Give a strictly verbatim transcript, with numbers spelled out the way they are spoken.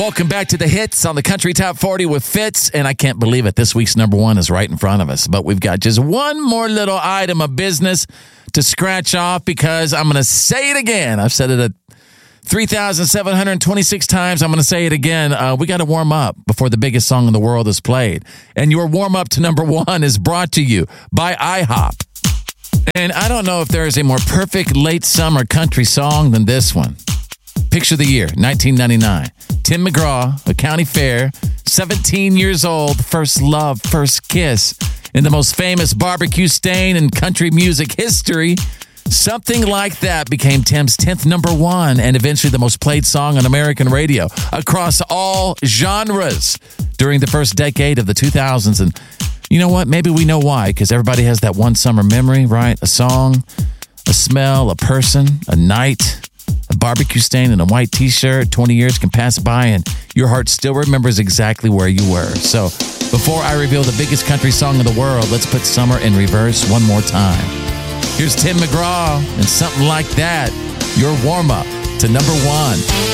Welcome back to the hits on the Country Top forty with Fitz, and I can't believe it. This week's number one is right in front of us, but we've got just one more little item of business to scratch off because I'm going to say it again. I've said it a three thousand seven hundred twenty-six times. I'm going to say it again. Uh, we got to warm up before the biggest song in the world is played. And your warm up to number one is brought to you by IHOP. And I don't know if there is a more perfect late summer country song than this one. Picture of the year, nineteen ninety-nine. Tim McGraw, a county fair, seventeen years old, first love, first kiss. In the most famous barbecue stain in country music history, Something Like That became Tim's tenth number one and eventually the most played song on American radio across all genres during the first decade of the two thousands. And you know what? Maybe we know why, because everybody has that one summer memory, right? A song, a smell, a person, a night, a barbecue stain, and a white T-shirt. twenty years can pass by and your heart still remembers exactly where you were. So before I reveal the biggest country song in the world, let's put summer in reverse one more time. Here's Tim McGraw and Something Like That, your warm-up to number one.